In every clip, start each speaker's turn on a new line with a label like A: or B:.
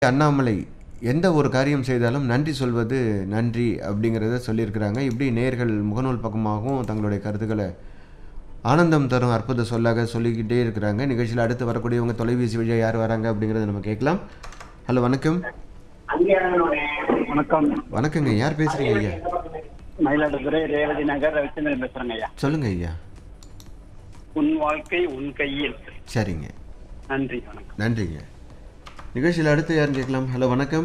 A: அண்ணாமலை எந்த ஒரு காரியம் செய்தாலும் நன்றி சொல்வது நன்றி அப்படிங்கிறத சொல்லியிருக்கிறாங்க. இப்படி நேயர்கள் முகநூல் பக்கமாகவும் தங்களுடைய கருத்துக்களை ஆனந்தம் தரும் அற்புத சொல்லாக சொல்லிக்கிட்டே இருக்கிறாங்க. நிகழ்ச்சியில் அடுத்து வரக்கூடியவங்க தொலைபேசி வழியாக யார் வராங்க அப்படிங்கிறத நம்ம கேட்கலாம். ஹலோ, வணக்கம்.
B: வணக்கம்.
A: வணக்கங்க. யார் பேசுறீங்க ஐயா?
B: மயிலாடுதுறை ரேவதி நகர் ரவிச்சந்திரன் பேசுறேங்க ஐயா.
A: சொல்லுங்க ஐயா.
B: உன் வாழ்க்கை உன் கையில்.
A: சரிங்க,
B: நன்றி. வணக்கம்.
A: நன்றிங்க. நிகழ்ச்சியில் அடுத்து யாருன்னு கேட்கலாம். ஹலோ, வணக்கம்.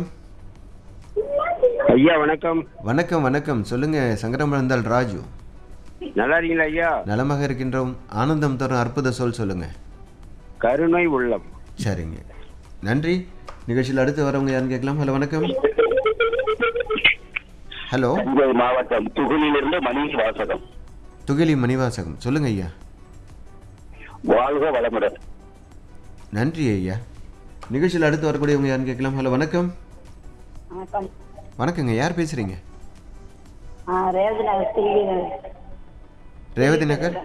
C: ஐயா வணக்கம்.
A: வணக்கம் வணக்கம். சொல்லுங்க. சங்கரமந்தால் ராஜு.
C: நல்லா இருக்கீங்களா ஐயா?
A: நலமாக இருக்கின்றோம். ஆனந்தம் தரும் அற்புத சொல் சொல்லுங்க.
C: கருணை உள்ளம்.
A: சரிங்க, நன்றி. நிகழ்ச்சியில் அடுத்து வரவங்க யாருன்னு கேட்கலாம். ஹலோ, வணக்கம். ஹலோ,
C: தஞ்சை மாவட்டம் துகுலிலிருந்து மணி வாசகம்.
A: துகிலி மணிவாசகம். சொல்லுங்க ஐயா.
C: வாழ்க வளமுடன்.
A: நன்றி ஐயா. நிகழ்ச்சியில் அடுத்து வரக்கூடியவங்க யாருன்னு கேட்கலாம். ஹலோ, வணக்கம்.
D: வணக்கம்.
A: வணக்கங்க. யார் பேசுறீங்க?
D: ரேவதி நகர்
A: ரேவதி நகர்.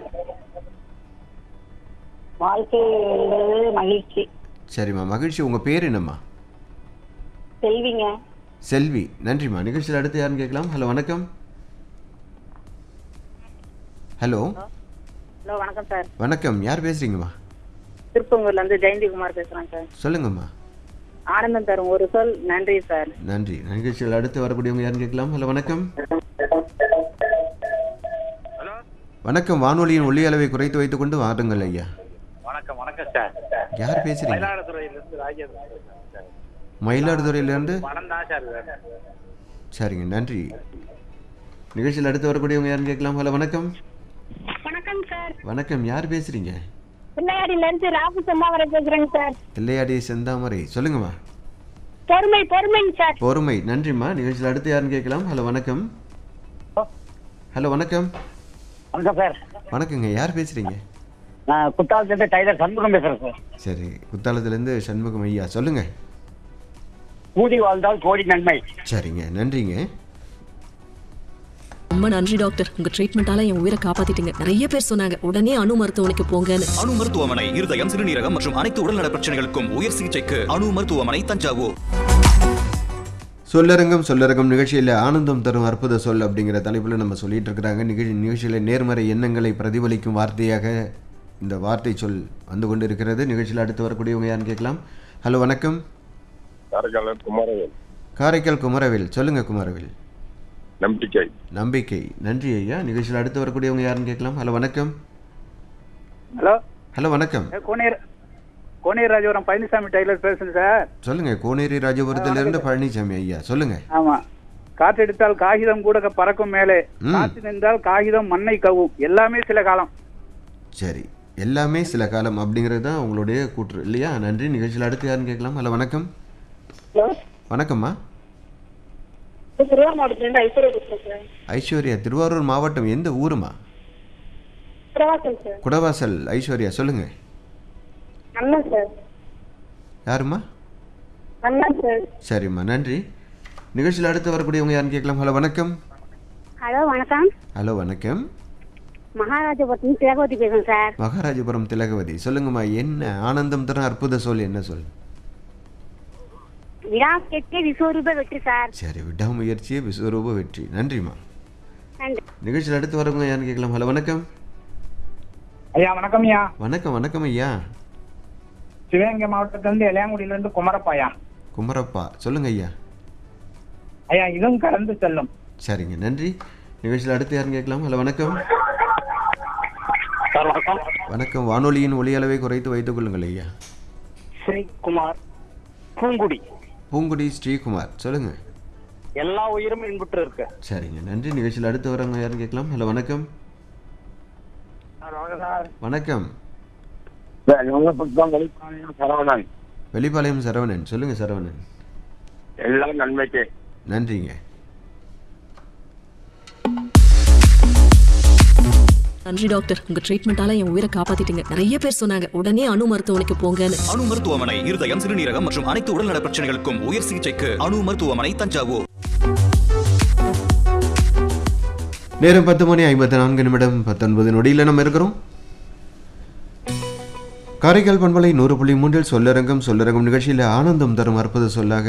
D: வாழ்க்கை மகிழ்ச்சி.
A: சரிம்மா, மகிழ்ச்சி. உங்கள் பேர் என்னம்மா?
D: செல்விங்க.
A: செல்வி. நன்றிம்மா. நிகழ்ச்சியில் அடுத்து யாருன்னு கேட்கலாம். ஹலோ, வணக்கம். ஹலோ.
D: ஹலோ, வணக்கம் சார்.
A: வணக்கம். யார் பேசுறீங்கம்மா?
D: திருப்பங்கூர்ல இருந்து ஜெயந்திகுமார் பேசுறேன் சார்.
A: சொல்லுங்கம்மா.
D: ஆனந்தம் தரும் ஒரு சொல் நன்றி சார்.
A: நன்றி. நிகழ்ச்சியில் அடுத்து வரக்கூடியவங்க யாருன்னு கேட்கலாம். ஹலோ, வணக்கம். வணக்கம். வானொலியின் ஒலி அளவை குறைத்து வைத்துக் கொண்டு வாருங்கள் ஐயா.
B: வணக்கம். வணக்கம் சார்.
A: யார் பேசுறீங்க?
B: மயிலாடுதுறையிலிருந்து ராஜேந்திரன்.
A: மயிலாடுதுறையிலிருந்து.
B: பணம் தான் சார்.
A: சரிங்க, நன்றி. நிகழ்ச்சியில் அடுத்து வரக்கூடியவங்க யாருன்னு கேட்கலாம். ஹலோ, வணக்கம்.
D: வணக்கம் சார்.
A: வணக்கம். யார் பேசுறீங்க?
D: பிள்ளையாடில இருந்து ராபு சம்மாவரை பேசுறேங்க சார்.
A: தில்லையாடி செந்தாமரை. சொல்லுங்கம்மா.
D: பொறுமைங்க சார்.
A: பொறுமை. நன்றிம்மா. நிகழ்ச்சியில் அடுத்து யாருன்னு கேட்கலாம். ஹலோ, வணக்கம். ஹலோ, வணக்கம்.
B: வணக்கம் சார்.
A: வணக்கங்க. யார் பேசுறீங்க?
B: நான் குத்தாலத்திலிருந்து டைலர் சண்முகம் பேசுறேன் சார்.
A: சரி, குத்தாலத்திலேருந்து சண்முகம் ஐயா. சொல்லுங்க.
B: கூடி வாழ்ந்தால் கோடி நன்மை.
A: சரிங்க, நன்றிங்க.
E: ரொம்ப நன்றி டாக்டர். உங்க ட்ரீட்மெண்டால என் உயிரை காப்பாத்திட்டீங்க. நிறைய பேர் சொன்னாங்க உடனே அணு மருத்துவமனைக்கு போங்கன்னு.
F: அணு மருத்துவமனை இருதயம், சிறுநீரகம் மற்றும் அனைத்து உடல்நல பிரச்சனைகளுக்கும் உயர் சிகிச்சைக்கு அணு மருத்துவமனை, தஞ்சாவூர்.
A: சொல்லரங்கம் நிகழ்ச்சியில் ஆனந்தம் தரும் அற்புத சொல் அப்படிங்கிற தலைப்பில் நம்ம சொல்லிட்டு இருக்கிறாங்க. நிகழ்ச்சியில் நேர்மறை எண்ணங்களை பிரதிபலிக்கும் வார்த்தையாக இந்த வார்த்தை சொல் வந்து கொண்டு இருக்கிறது. நிகழ்ச்சியில் அடுத்து வரக்கூடியவங்க யாருன்னு கேட்கலாம். ஹலோ, வணக்கம். காரைக்கால் குமரவேல். சொல்லுங்க குமரவேல். நம்பிக்கை. நன்றி ஐயா. நிகழ்ச்சியில் அடுத்து வரக்கூடியவங்க யாருன்னு கேட்கலாம். ஹலோ, வணக்கம்.
B: ஹலோ.
A: ஹலோ, வணக்கம்.
B: கோனேரி ராஜபுரம் பழனிசாமி டைலர் பேசுறேன் சார்.
A: சொல்லுங்க. கோனேரி ராஜபுரத்திலிருந்து பழனிசாமி ஐயா. சொல்லுங்க.
B: ஆமா. காற்றெடுத்தால் காகிதம் கூட பறக்கும் மேலே, காற்று நின்றால் காகிதம் மண்ணை கவும். எல்லாமே சில காலம்.
A: சரி, எல்லாமே சில காலம் அப்படிங்கிறது தான் உங்களுடைய கூற்று இல்லையா? நன்றி. நிகழ்ச்சியில் அடுத்து யாருன்னு கேட்கலாம். ஹலோ, வணக்கம்.
D: ஹலோ,
A: வணக்கம்மா.
D: திருவாரூர் மாவட்டத்துல ஐஸ்வர்யா பேசுறேன் சார்.
A: ஐஸ்வர்யா. திருவாரூர் மாவட்டம். எந்த ஊருமா?
D: குடவாசல் சார்.
A: குடவாசல். ஐஸ்வர்யா, சொல்லுங்க.
D: அண்ணன் சார்.
A: யாருமா?
D: அண்ணன் சார்.
A: சரிம்மா, நன்றி. நிகழ்ச்சியில் அடுத்து வரக்கூடியவங்க யாருன்னு கேட்கலாம். ஹலோ, வணக்கம்.
D: ஹலோ, வணக்கம்.
A: ஹலோ, வணக்கம்.
D: மகாராஜபுரத்துல திலகவதி பேசுறேன் சார்.
A: மகாராஜபுரம் திலகவதி. சொல்லுங்கம்மா. என்ன ஆனந்தம் தரும் அற்புத சொல் என்ன சொல்?
D: விடாமுயற்சி விஸ்வரூப வெற்றி சார்.
A: சரி, விடாமுயற்சியே விஸ்வரூப வெற்றி. நன்றிம்மா.
D: நன்றி.
A: நிகழ்ச்சியில் அடுத்து வரவங்க யாருன்னு கேட்கலாம். ஹலோ, வணக்கம்.
B: ஐயா வணக்கம். ஐயா
A: வணக்கம். வணக்கம் ஐயா.
B: சிவகங்கை மாவட்டத்திலிருந்து இளையாங்குடியிலிருந்து குமரப்பாயா.
A: குமரப்பா. சொல்லுங்க ஐயா.
B: ஐயா இதுவும் கடந்து செல்லும்.
A: சரிங்க, நன்றி. நிகழ்ச்சியில் அடுத்து யாருன்னு கேட்கலாம். ஹலோ, வணக்கம்.
B: சார் வணக்கம்.
A: வணக்கம். வானொலியின் ஒலி அளவை குறைத்து வைத்துக் கொள்ளுங்கள் ஐயா.
B: ஸ்ரீகுமார் பூங்குடி.
A: பூங்குடி ஸ்ரீகுமார். சொல்லுங்க.
B: எல்லா உயிரும் இன்புற்று இருக்கு.
A: சரிங்க, நன்றி. நிகழ்ச்சியில் அடுத்து வரவங்க யாருன்னு கேட்கலாம். ஹலோ, வணக்கம். வணக்கம்.
C: சரவணன்.
A: வெளிப்பாளையம் சரவணன். சொல்லுங்க சரவணன்.
C: எல்லாம் நன்மைக்கு.
A: நன்றிங்க.
E: நன்றி டாக்டர். உங்க ட்ரீட்மெண்டால என் உயிரை காப்பாத்திட்டீங்க. நிறைய பேர் சொன்னாங்க உடனே அணு மருத்துவமனைக்கு போங்கன்னு.
F: அணு மருத்துவமனை இருதயம், சிறுநீரகம் மற்றும் அனைத்து உடல்நல பிரச்சனைகளுக்கும் உயர் சிகிச்சைக்கு அணு மருத்துவமனை, தஞ்சாவூர்.
A: நேரம் 10:54 நொடியில் நம்ம இருக்கிறோம். காரைக்கால் பண்பலை 100.3 சொல்லரங்கம் நிகழ்ச்சியில் ஆனந்தம் தரும் அற்புத சொல்லாக